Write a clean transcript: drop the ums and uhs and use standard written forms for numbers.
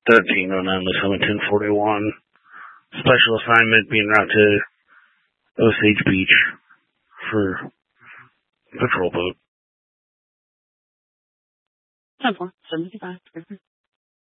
1309 Louisville 1041. Special assignment being route to Osage Beach for patrol boat. 10-4, 75.